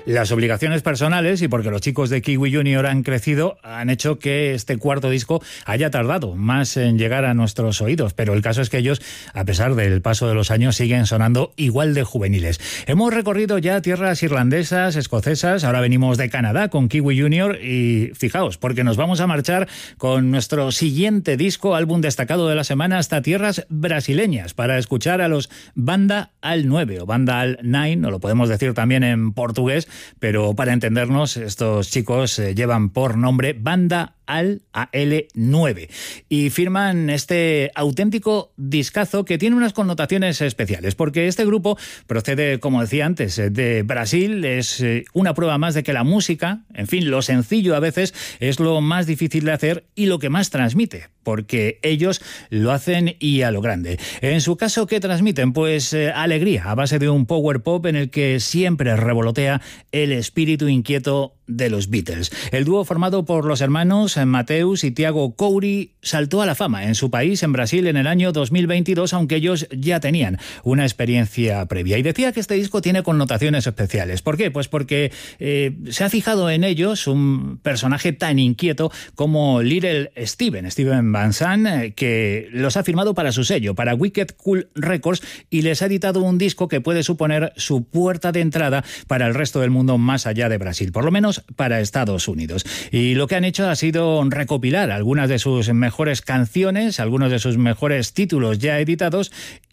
Las obligaciones personales y porque los chicos de Kiwi Junior han crecido han hecho que este cuarto disco haya tardado más en llegar a nuestros oídos, pero el caso es que ellos, a pesar del paso de los años, siguen sonando igual de juveniles. Hemos recorrido ya tierras irlandesas, escocesas, ahora venimos de Canadá con Kiwi Junior y fijaos, porque nos vamos a marchar con nuestro siguiente disco, álbum destacado de la semana, hasta tierras brasileñas para escuchar a los Banda Al 9 o Banda Al 9, o lo podemos decir también en portugués, pero para entendernos, estos chicos llevan por nombre Banda Al 9 y firman este auténtico discazo que tiene unas connotaciones especiales, porque este grupo procede, como decía antes, de Brasil. Es una prueba más de que la música, en fin, lo sencillo a veces es lo más difícil de hacer y lo que más transmite, porque ellos lo hacen y a lo grande. En su caso, ¿qué transmiten? Pues alegría, a base de un power pop en el que siempre revolotea el espíritu inquieto de los Beatles. El dúo formado por los hermanos Mateus y Tiago Couri saltó a la fama en su país, en Brasil, en el año 2022, aunque ellos ya tenían una experiencia previa. Y decía que este disco tiene connotaciones especiales. ¿Por qué? Pues porque se ha fijado en ellos un personaje tan inquieto como Little Steven Van Sant, que los ha firmado para su sello, para Wicked Cool Records, y les ha editado un disco que puede suponer su puerta de entrada para el resto del mundo más allá de Brasil, por lo menos para Estados Unidos. Y lo que han hecho ha sido recopilar algunas de sus mejores canciones, algunos de sus mejores títulos ya editados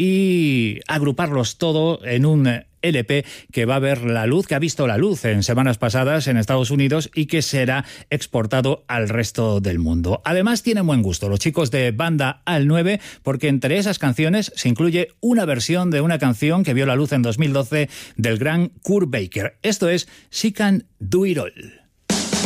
y agruparlos todo en un LP que va a ver la luz, que ha visto la luz en semanas pasadas en Estados Unidos y que será exportado al resto del mundo. Además, tienen buen gusto los chicos de Banda Al 9, porque entre esas canciones se incluye una versión de una canción que vio la luz en 2012 del gran Kurt Baker. Esto es She Can Do It All.